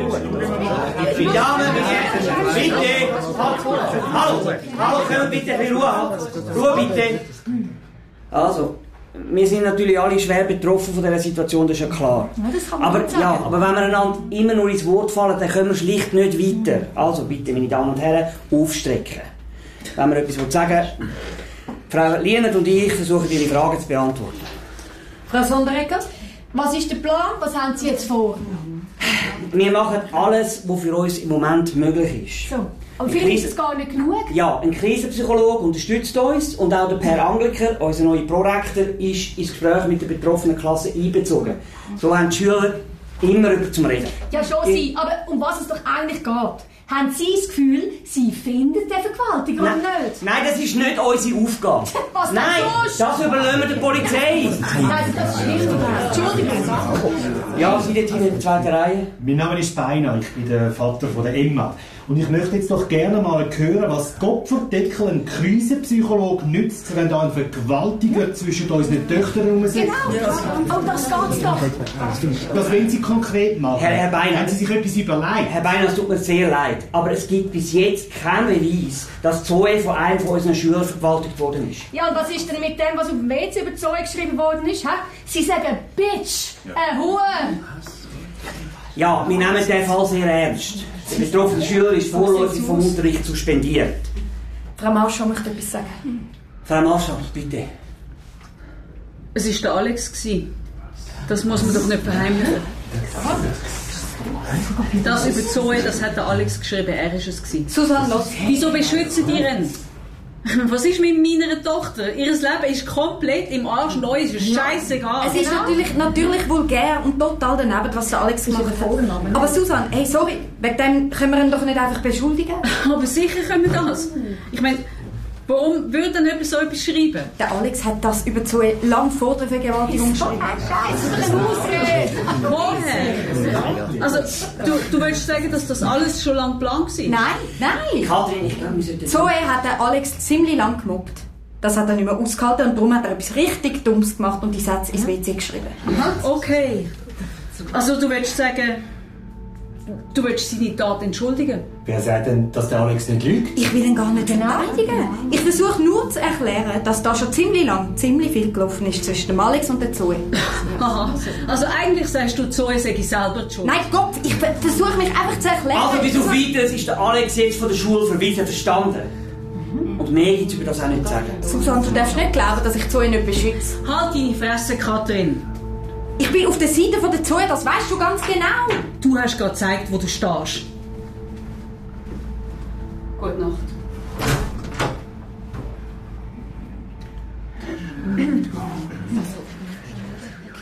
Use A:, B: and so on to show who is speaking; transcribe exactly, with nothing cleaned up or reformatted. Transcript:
A: Meine Damen, bitte! Hallo! Hallo, können wir bitte ein bisschen Ruhe haben? Ruhe bitte! Also, wir sind natürlich alle schwer betroffen von dieser Situation, das ist ja klar.
B: Ja, das kann man
A: aber,
B: nicht sagen.
A: ja, aber wenn wir einander immer nur ins Wort fallen, dann können wir schlicht nicht weiter. Also bitte, meine Damen und Herren, aufstrecken. Wenn wir etwas sagen wollen, Frau Lienert und ich versuchen, Ihre Fragen zu beantworten.
B: Frau Sonderegger, was ist der Plan? Was haben Sie jetzt vor?
A: Wir machen alles, was für uns im Moment möglich ist.
B: So. Aber vielleicht ist es gar nicht genug.
A: Ja, ein Krisenpsychologe unterstützt uns und auch der Per Angliker, unser neuer Prorektor, ist ins Gespräch mit der betroffenen Klasse einbezogen. So haben die Schüler immer über zum Reden.
B: Ja, schon Sie, aber um was es doch eigentlich geht. Haben Sie das Gefühl, Sie finden den Vergewaltiger oder nicht?
A: Nein, das ist nicht unsere Aufgabe.
B: Was denn
A: Nein,
B: sonst?
A: das überlassen wir der Polizei.
B: Nein, das ist richtig. Entschuldigung.
A: Ja, Sie dort in der zweiten Reihe.
C: Mein Name ist Beiner, ich bin der Vater von der Emma. Und ich möchte jetzt doch gerne mal hören, was Gottverdeckel ein Krisenpsychologe nützt, wenn da ein Vergewaltiger zwischen unseren Töchtern rumsitzt.
B: Genau, oh, das geht's doch.
C: Was wollen Sie konkret machen?
A: Herr, Herr Beiner,
C: haben Sie sich etwas überlegt?
A: Herr Beiner, es tut mir sehr leid, aber es gibt bis jetzt keinen Beweis, dass Zoe von einem von unseren Schülern vergewaltigt worden ist.
B: Ja, und was ist denn mit dem, was auf dem W C über Zoe geschrieben worden ist? He? Sie sagen Bitch, ein Huhn.
A: Ja, wir nehmen den Fall sehr ernst. Der betroffene Schüler ist vorläufig vom Unterricht suspendiert.
B: Frau Marschall möchte etwas sagen.
A: Frau Marschall, bitte.
D: Es war der Alex. Das muss man doch nicht verheimlichen. Das über Zoe, das hat der Alex geschrieben, er war es.
B: Susanne, los.
D: Wieso beschützen die ihn? Was ist mit meiner Tochter? Ihr Leben ist komplett im Arsch, neu, es ist scheissegal.
E: Es ist natürlich, natürlich vulgär und total daneben, was der Alex gemacht hat. Aber Susanne, hey, sorry, wegen dem können wir ihn doch nicht einfach beschuldigen?
D: Aber sicher können wir das. Ich meine, warum würde dann jemand so etwas schreiben?
E: Der Alex hat das über Zoe lang vor der Vergewaltigung geschrieben.
D: Woher? Also, du, du willst sagen, dass das alles schon lang geplant war?
E: Nein, nein.
A: Katrin, ich glaube, wir sollten...
E: Zoe hat den Alex ziemlich lang gemobbt. Das hat er nicht mehr ausgehalten und darum hat er etwas richtig Dummes gemacht und die Sätze ins W C geschrieben.
D: Okay. Also du willst sagen, du willst seine Tat entschuldigen?
C: Wer sagt denn, dass der Alex nicht lügt?
E: Ich will ihn gar nicht verteidigen. Ich versuche nur zu erklären, dass da schon ziemlich lang ziemlich viel gelaufen ist zwischen dem Alex und der Zoe.
D: Aha. Also eigentlich sagst du, Zoe sei selber die Schuld.
E: Nein, Gott, ich versuche mich einfach zu erklären.
A: Also bis auf Weiteres ist der Alex jetzt von der Schule verwiesen, verstanden. Und mehr gibt es über das auch nicht zu sagen.
E: Susanne, du darfst nicht glauben, dass ich Zoe nicht beschütze.
D: Halt deine Fresse, Katrin.
E: Ich bin auf der Seite von der Zoe, das weißt du ganz genau.
D: Du hast gerade gezeigt, wo du stehst. Gute Nacht.